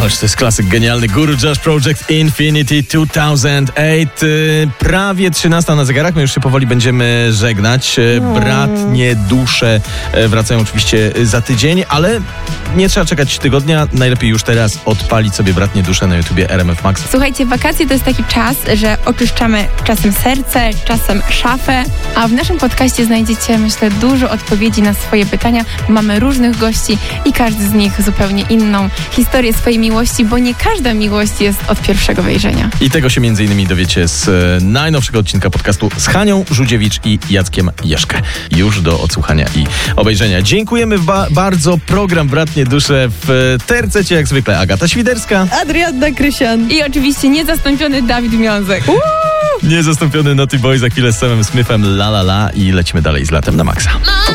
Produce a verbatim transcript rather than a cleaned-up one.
Ależ to jest klasyk genialny. Guru Josh Project Infinity dwa tysiące osiem. Prawie trzynasta na zegarach. My już się powoli będziemy żegnać. Bratnie dusze wracają oczywiście za tydzień, ale nie trzeba czekać tygodnia. Najlepiej już teraz odpalić sobie Bratnie dusze na YouTubie R M F Max. Słuchajcie, wakacje to jest taki czas, że oczyszczamy czasem serce, czasem szafę, a w naszym podcaście znajdziecie, myślę, dużo odpowiedzi na swoje pytania. Mamy różnych gości i każdy z nich zupełnie inną historię swojej miłości, bo nie każda miłość jest od pierwszego wejrzenia. I tego się między innymi dowiecie z e, najnowszego odcinka podcastu z Hanią Żółdziewicz i Jackiem Jeszkę. Już do odsłuchania i obejrzenia. Dziękujemy ba- bardzo. Program Bratnie dusze w tercecie jak zwykle Agata Świderska, Adrianna Krysian i oczywiście niezastąpiony Dawid Miązek. niezastąpiony Naughty Boy, za chwilę z Samem Smithem, la la la, i lecimy dalej z latem na maksa.